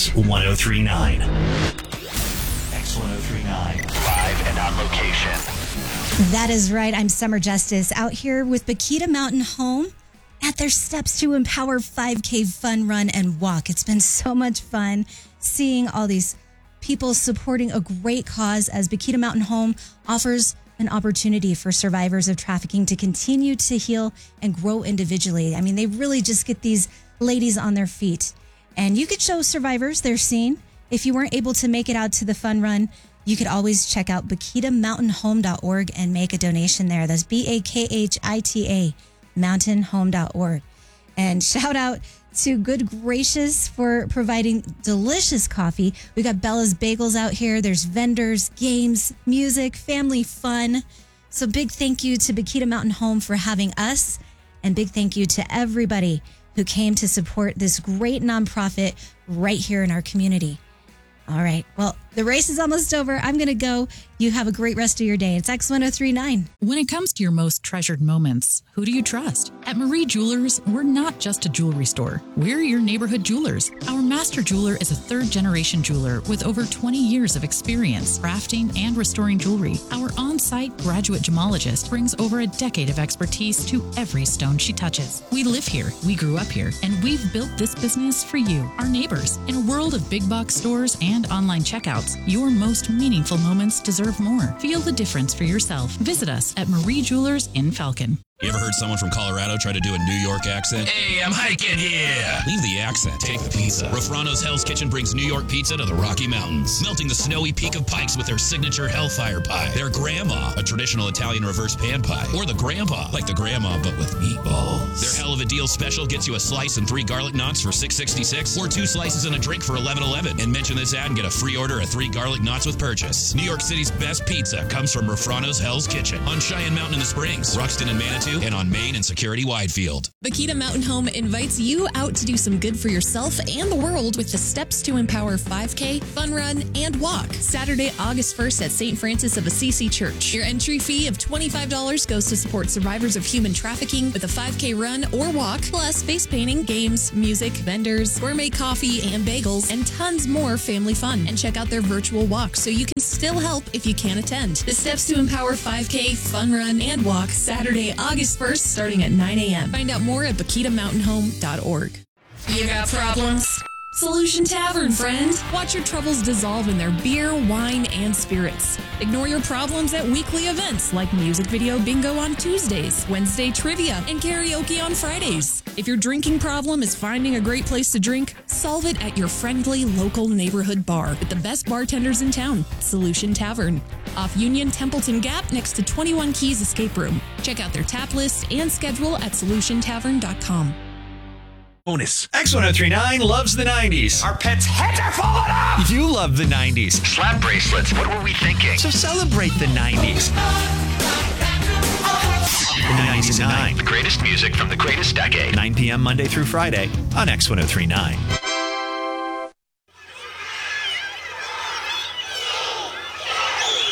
X1039. X1039. Live and on location. That is right. I'm Summer Justice out here with Bakita Mountain Home at their Steps to Empower 5K fun run and walk. It's been so much fun seeing all these people supporting a great cause as Bakita Mountain Home offers an opportunity for survivors of trafficking to continue to heal and grow individually. I mean, they really just get these ladies on their feet. And you could show survivors their scene. If you weren't able to make it out to the fun run, you could always check out BakitaMountainHome.org and make a donation there. That's BAKHITA, mountainhome.org. And shout out to Good Gracious for providing delicious coffee. We got Bella's Bagels out here. There's vendors, games, music, family fun. So big thank you to Bakita Mountain Home for having us. And big thank you to everybody who came to support this great nonprofit right here in our community. All right. Well, the race is almost over. I'm going to go. You have a great rest of your day. It's X1039. When it comes to your most treasured moments, who do you trust? At Marie Jewelers, we're not just a jewelry store. We're your neighborhood jewelers. Our master jeweler is a third-generation jeweler with over 20 years of experience crafting and restoring jewelry. Our on-site graduate gemologist brings over a decade of expertise to every stone she touches. We live here, we grew up here, and we've built this business for you, our neighbors. In a world of big box stores and online checkouts, your most meaningful moments deserve more. Feel the difference for yourself. Visit us at Marie Jewelers in Falcon. You ever heard someone from Colorado try to do a New York accent? Hey, I'm hiking here. Leave the accent. Take the pizza. Rafrano's Hell's Kitchen brings New York pizza to the Rocky Mountains, melting the snowy peak of Pikes with their signature Hellfire Pie. Their Grandma, a traditional Italian reverse pan pie. Or the Grandpa, like the Grandma but with meatballs. Their Hell of a Deal special gets you a slice and 3 garlic knots for $6.66, or 2 slices and a drink for $11.11. And mention this ad and get a free order of 3 garlic knots with purchase. New York City's best pizza comes from Rafrano's Hell's Kitchen on Cheyenne Mountain in the Springs, Ruxton and Manitou, and on Main and Security Widefield. Bakita Mountain Home invites you out to do some good for yourself and the world with the Steps to Empower 5K, Fun Run, and Walk. Saturday, August 1st at St. Francis of Assisi Church. Your entry fee of $25 goes to support survivors of human trafficking with a 5K run or walk, plus face painting, games, music, vendors, gourmet coffee and bagels, and tons more family fun. And check out their virtual walk so you can still help if you can't attend. The Steps to Empower 5K, Fun Run, and Walk, Saturday, August 1st, starting at 9 a.m. Find out more at BakitaMountainHome.org. You got problems? Solution Tavern, friend. Watch your troubles dissolve in their beer, wine, and spirits. Ignore your problems at weekly events like music video bingo on Tuesdays, Wednesday trivia, and karaoke on Fridays. If your drinking problem is finding a great place to drink, solve it at your friendly local neighborhood bar with the best bartenders in town, Solution Tavern. Off Union Templeton Gap next to 21 Keys Escape Room. Check out their tap list and schedule at solutiontavern.com. Bonus. X1039 loves the 90s. Our pets' heads are falling off. You love the 90s. Slap bracelets. What were we thinking? So celebrate the 90s. The 90s tonight. The greatest music from the greatest decade. 9 p.m. Monday through Friday on X1039.